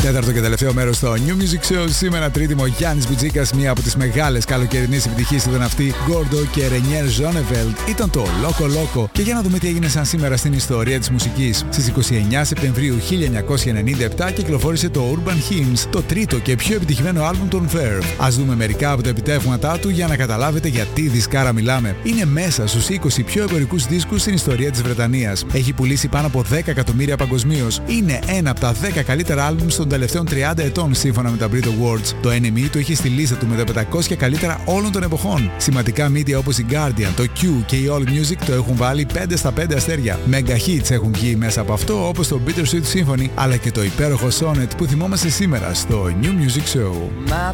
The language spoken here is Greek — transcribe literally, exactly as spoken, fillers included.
Τέταρτο και τελευταίο μέρος στο New Music Show. Σήμερα τρίτιμο Γιάννης Μπιτζίκας. Μία από τις μεγάλες καλοκαιρινές επιτυχίες ήταν αυτή. Γκόρντο και Ρενιέρ Ζόνεβελτ. Ήταν το Loco Loco. Και για να δούμε τι έγινε σαν σήμερα στην ιστορία της μουσικής. Στις είκοσι εννέα Σεπτεμβρίου χίλια εννιακόσια ενενήντα επτά κυκλοφόρησε το Urban Hymns, το τρίτο και πιο επιτυχημένο άλμπουμ των Verve. Ας δούμε μερικά από τα επιτεύγματά του για να καταλάβετε γιατί δισκάρα μιλάμε. Είναι μέσα στους είκοσι πιο εμπορικούς δίσκους στην ιστορία της Βρετανίας. Έχει πουλήσει πάνω από δέκα εκατομμύρια παγκοσμίως. Είναι ένα από τα δέκα καλύτερα άλμπουμ των τελευταίων τριάντα ετών σύμφωνα με τα Brit Awards. Το N M E το είχε στη λίστα του με τα πεντακόσια καλύτερα όλων των εποχών. Σημαντικά media όπως η Guardian, το Q και η All Music το έχουν βάλει πέντε στα πέντε αστέρια. Mega hits έχουν βγει μέσα από αυτό, όπως το Bittersweet Symphony, αλλά και το υπέροχο Sonnet που θυμόμαστε σήμερα στο New Music Show.